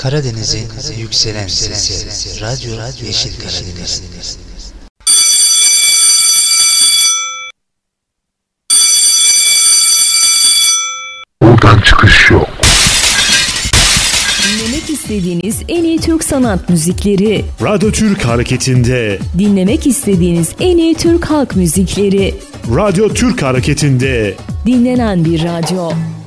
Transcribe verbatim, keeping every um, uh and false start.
Karadeniz'in yükselen sesi, Radyo Yeşil Karadeniz. Buradan çıkış yok. Dinlemek istediğiniz en iyi Türk sanat müzikleri. Radyo Türk Hareketi'nde. Dinlemek istediğiniz en iyi Türk halk müzikleri. Radyo Türk Hareketi'nde. Dinlenen bir radyo.